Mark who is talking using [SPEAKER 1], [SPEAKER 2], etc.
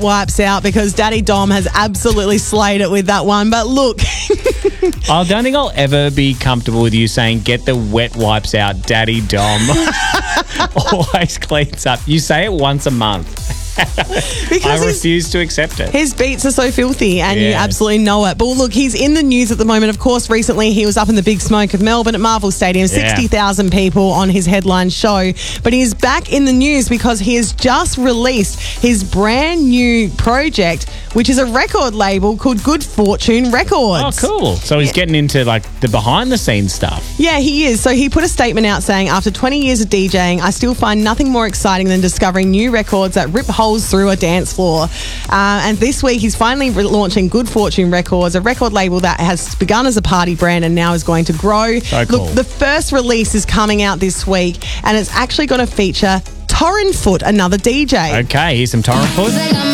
[SPEAKER 1] wipes out because Daddy Dom has absolutely slayed it with that one. But look,
[SPEAKER 2] I don't think I'll ever be comfortable with you saying, get the wet wipes out, Daddy Dom. Always cleans up. You say it once a month.
[SPEAKER 1] because
[SPEAKER 2] I refuse to accept it.
[SPEAKER 1] his beats are so filthy and you absolutely know it. But look, he's in the news at the moment. Of course, recently he was up in the big smoke of Melbourne at Marvel Stadium, 60,000 people on his headline show. But he's back in the news because he has just released his brand new project, which is a record label called Good Fortune Records.
[SPEAKER 2] Oh, cool. So he's getting into like the behind the scenes stuff.
[SPEAKER 1] Yeah, he is. So he put a statement out saying, after 20 years of DJing, I still find nothing more exciting than discovering new records that rip holes through a dance floor. And this week he's finally launching Good Fortune Records, a record label that has begun as a party brand and now is going to grow.
[SPEAKER 2] So cool.
[SPEAKER 1] Look, the first release is coming out this week and it's actually going to feature Torrenfoot, another DJ.
[SPEAKER 2] Okay, here's some Torrenfoot.